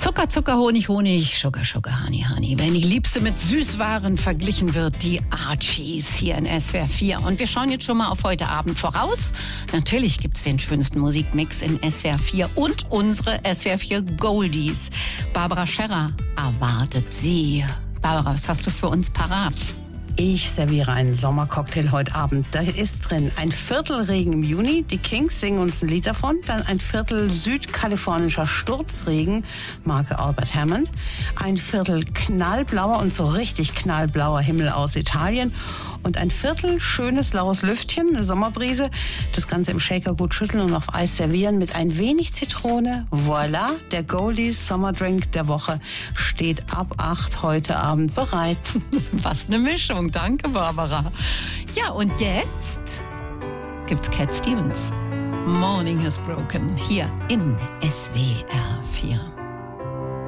Zucker, Zucker, Honig, Honig, Sugar, Sugar, Honey, Honey. Wenn die Liebste mit Süßwaren verglichen wird, die Archies hier in SWR 4. Und wir schauen jetzt schon mal auf heute Abend voraus. Natürlich gibt es den schönsten Musikmix in SWR 4 und unsere SWR 4 Goldies. Barbara Scherrer erwartet Sie. Barbara, was hast du für uns parat? Ich serviere einen Sommercocktail heute Abend. Da ist drin ein Viertel Regen im Juni. Die Kings singen uns ein Lied davon. Dann ein Viertel südkalifornischer Sturzregen, Marke Albert Hammond. Ein Viertel knallblauer und so richtig knallblauer Himmel aus Italien. Und ein Viertel schönes laues Lüftchen, eine Sommerbrise. Das Ganze im Shaker gut schütteln und auf Eis servieren mit ein wenig Zitrone. Voilà, der Goldies Sommerdrink der Woche steht ab 8 heute Abend bereit. Was eine Mischung. Danke, Barbara. Ja, und jetzt gibt's Cat Stevens. Morning has broken hier in SWR.